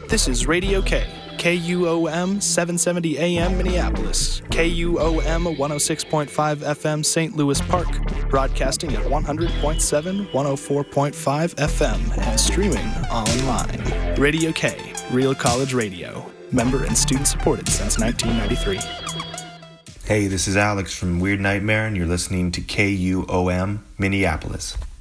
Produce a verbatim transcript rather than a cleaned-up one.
This is Radio K, K U O M seven seventy A M Minneapolis, K U O M one oh six point five F M Saint Louis Park, broadcasting at one hundred point seven, one oh four point five F M, and streaming online. Radio K, Real College Radio, member and student supported since nineteen ninety-three. Hey, this is Alex from Weird Nightmare, and you're listening to K U O M Minneapolis.